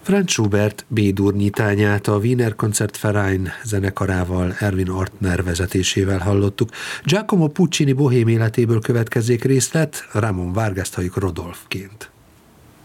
Franz Schubert B-dur nyitányát a Wiener Konzertverein zenekarával, Erwin Ortner vezetésével hallottuk. Giacomo Puccini bohém életéből következzék részlet, Ramon Vargas halljuk Rodolfként.